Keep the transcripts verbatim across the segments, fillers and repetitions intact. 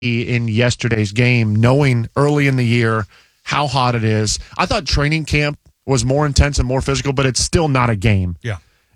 in yesterday's game, knowing early in the year how hot it is. I thought training camp was more intense and more physical, but it's still not a game. Yeah.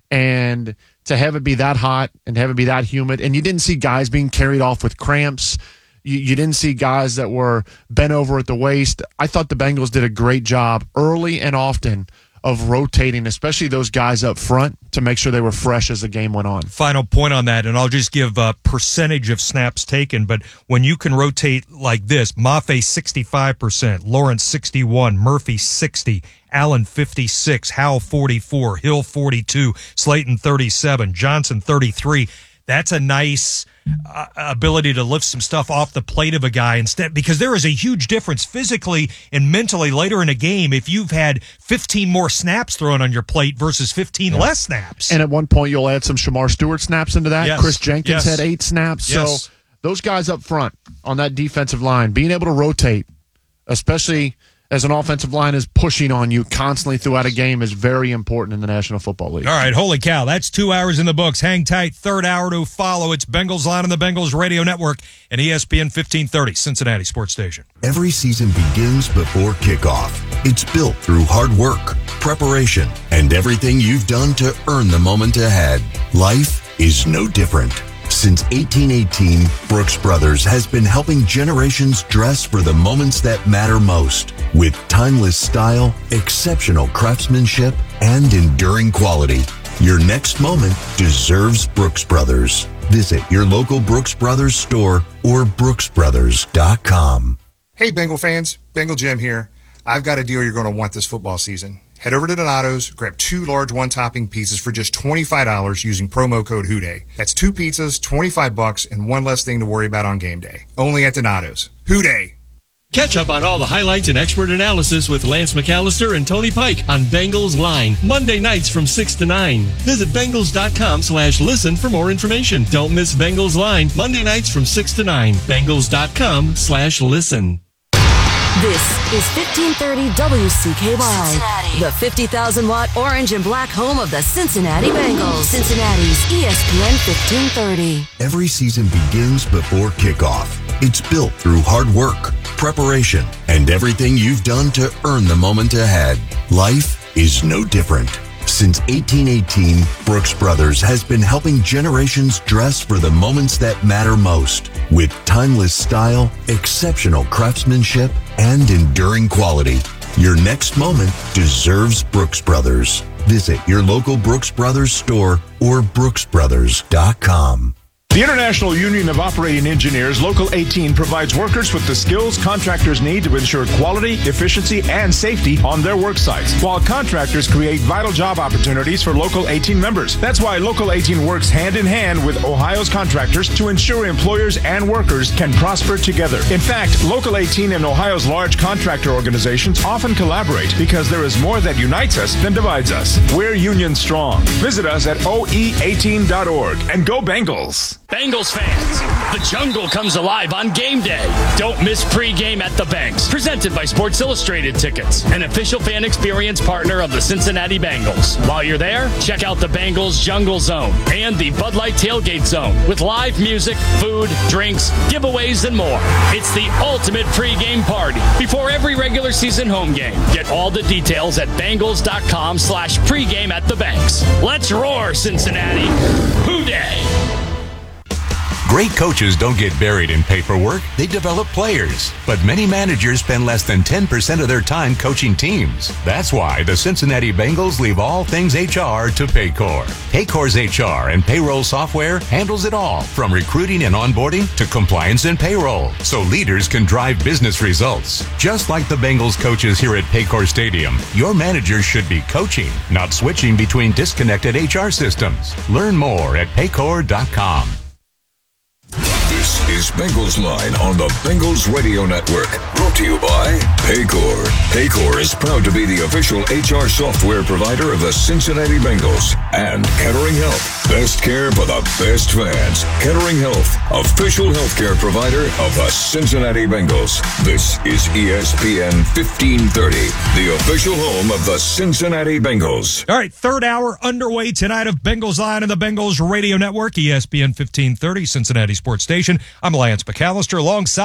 And to have it be that hot and have it be that humid, and you didn't see guys being carried off with cramps. You, you didn't see guys that were bent over at the waist. I thought the Bengals did a great job early and often of rotating, especially those guys up front, to make sure they were fresh as the game went on. Final point on that, and I'll just give a percentage of snaps taken, but when you can rotate like this, Mafe sixty-five percent, Lawrence sixty-one, Murphy sixty, Allen fifty-six, Howell forty-four, Hill forty-two, Slayton thirty-seven, Johnson thirty-three. That's a nice uh, ability to lift some stuff off the plate of a guy instead, because there is a huge difference physically and mentally later in a game if you've had fifteen more snaps thrown on your plate versus fifteen yeah. less snaps. And at one point, you'll add some Shamar Stewart snaps into that. Yes. Chris Jenkins yes. had eight snaps. Yes. So those guys up front on that defensive line, being able to rotate, especially as an offensive line is pushing on you constantly throughout a game, is very important in the National Football League. All right, holy cow, that's two hours in the books. Hang tight, third hour to follow. It's Bengals Line on the Bengals Radio Network and E S P N fifteen thirty, Cincinnati Sports Station. Every season begins before kickoff. It's built through hard work, preparation, and everything you've done to earn the moment ahead. Life is no different. Since eighteen eighteen, Brooks Brothers has been helping generations dress for the moments that matter most. With timeless style, exceptional craftsmanship, and enduring quality, your next moment deserves Brooks Brothers. Visit your local Brooks Brothers store or brooks brothers dot com. Hey, Bengal fans, Bengal Jim here. I've got a deal you're going to want this football season. Head over to Donato's, grab two large one-topping pizzas for just twenty-five dollars using promo code HOODAY. That's two pizzas, twenty-five bucks, and one less thing to worry about on game day. Only at Donato's. HOODAY! Catch up on all the highlights and expert analysis with Lance McAllister and Tony Pike on Bengals Line, Monday nights from six to nine. Visit Bengals.com slash listen for more information. Don't miss Bengals Line, Monday nights from six to nine. Bengals.com slash listen. This is fifteen thirty W C K Y, Cincinnati. The fifty thousand watt orange and black home of the Cincinnati Bengals. Cincinnati's E S P N fifteen thirty. Every season begins before kickoff. It's built through hard work, preparation, and everything you've done to earn the moment ahead. Life is no different. Since eighteen eighteen, Brooks Brothers has been helping generations dress for the moments that matter most. With timeless style, exceptional craftsmanship, and enduring quality, your next moment deserves Brooks Brothers. Visit your local Brooks Brothers store or brooks brothers dot com. The International Union of Operating Engineers, Local eighteen, provides workers with the skills contractors need to ensure quality, efficiency, and safety on their work sites, while contractors create vital job opportunities for Local eighteen members. That's why Local eighteen works hand in hand with Ohio's contractors to ensure employers and workers can prosper together. In fact, Local eighteen and Ohio's large contractor organizations often collaborate because there is more that unites us than divides us. We're union strong. Visit us at O E eighteen dot org and go Bengals. Bengals fans, the jungle comes alive on game day. Don't miss pregame at the Banks, presented by Sports Illustrated Tickets, an official fan experience partner of the Cincinnati Bengals. While you're there, check out the Bengals Jungle Zone and the Bud Light Tailgate Zone with live music, food, drinks, giveaways, and more. It's the ultimate pregame party before every regular season home game. Get all the details at Bengals.com slash pregame at the Banks. Let's roar, Cincinnati. Hooday! Great coaches don't get buried in paperwork. They develop players. But many managers spend less than ten percent of their time coaching teams. That's why the Cincinnati Bengals leave all things H R to Paycor. Paycor's H R and payroll software handles it all, from recruiting and onboarding to compliance and payroll, so leaders can drive business results. Just like the Bengals coaches here at Paycor Stadium, your managers should be coaching, not switching between disconnected H R systems. Learn more at paycor dot com. This is Bengals Line on the Bengals Radio Network, brought to you by Paycor. Paycor is proud to be the official H R software provider of the Cincinnati Bengals. And Kettering Health, best care for the best fans. Kettering Health, official healthcare provider of the Cincinnati Bengals. This is E S P N fifteen thirty, the official home of the Cincinnati Bengals. All right, third hour underway tonight of Bengals Line on the Bengals Radio Network, E S P N fifteen thirty, Cincinnati Sports Station. I'm Lance McAllister alongside